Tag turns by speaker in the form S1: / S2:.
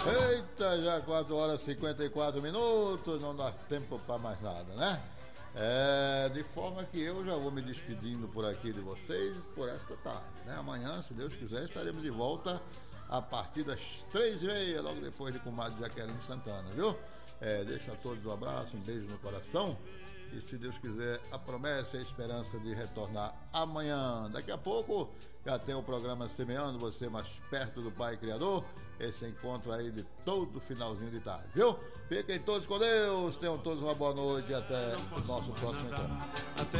S1: Eita, já 4 horas e 54 minutos, não dá tempo para mais nada, né? De forma que eu já vou me despedindo por aqui de vocês por esta tarde, né? Amanhã, se Deus quiser, estaremos de volta a partir das 3h30, logo depois de Comadre Jaqueline Santana, viu? Deixo a todos um abraço, um beijo no coração. E se Deus quiser, a promessa e a esperança de retornar amanhã. Daqui a pouco já tem o programa Semeando Você Mais Perto do Pai Criador. Esse encontro aí de todo finalzinho de tarde, viu? Fiquem todos com Deus, tenham todos uma boa noite e até o nosso próximo encontro.